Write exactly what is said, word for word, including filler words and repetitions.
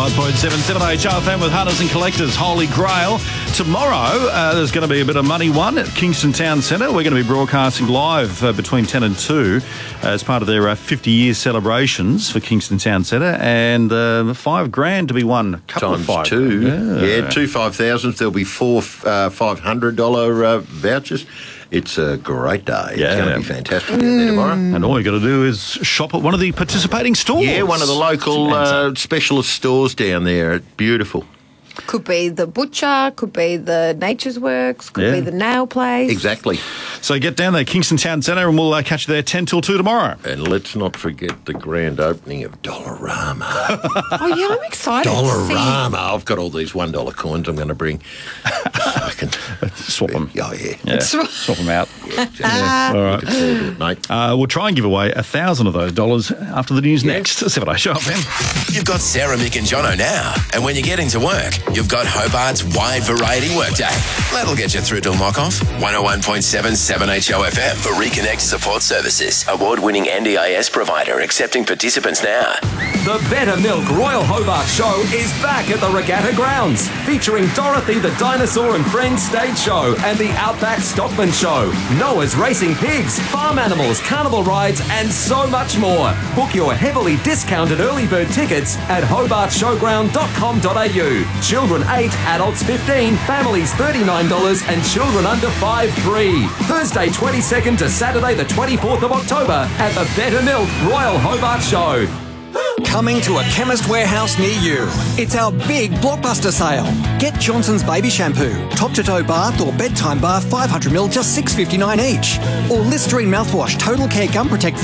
one oh one point seven, seven H R F M with Hunters and Collectors, Holy Grail. Tomorrow, uh, there's going to be a bit of money won at Kingston Town Centre. We're going to be broadcasting live uh, between ten and two uh, as part of their uh, fifty-year celebrations for Kingston Town Centre, and uh, five grand to be won. A couple Times of five. two. Yeah. yeah, two five thousands. There'll be four uh, five hundred dollars uh, vouchers. It's a great day. Yeah. It's going to be fantastic down there tomorrow. And all you got to do is shop at one of the participating stores. Yeah, one of the local uh, specialist stores down there. It's beautiful. Could be the butcher, could be the Nature's Works, could Yeah. be the nail place. Exactly. So get down there, Kingston Town Centre, and we'll uh, catch you there ten till two tomorrow. And let's not forget the grand opening of Dollarama. Oh, yeah, I'm excited to see. Dollarama. I've got all these one dollar coins I'm going to bring. Just so I can Swap them. Oh, yeah. Yeah, swap them out. Yeah, just, All right. looking forward to it, mate. Uh, we'll try and give away a thousand of those dollars after the news next. seven H R F M. You've got Sarah, Mick and Jono now. And when you get into work, you've got Hobart's wide variety workday. That'll get you through till knock-off. one oh one point seven, seven H O F M for Reconnect Support Services. Award-winning N D I S provider accepting participants now. The Better Milk Royal Hobart Show is back at the Regatta Grounds, featuring Dorothy the Dinosaur and Friends stage show and the Outback Stockman Show, Noah's Racing Pigs, farm animals, carnival rides, and so much more. Book your heavily discounted early bird tickets at hobart showground dot com dot a u. Children eight, adults fifteen, families thirty-nine dollars, and children under five free. Thursday twenty-second to Saturday the twenty-fourth of October at the Better Milk Royal Hobart Show. Coming to a Chemist Warehouse near you. It's our big blockbuster sale. Get Johnson's Baby Shampoo, top-to-toe bath or bedtime bath five hundred milliliters, just six dollars fifty-nine each. Or Listerine Mouthwash Total Care Gum Protect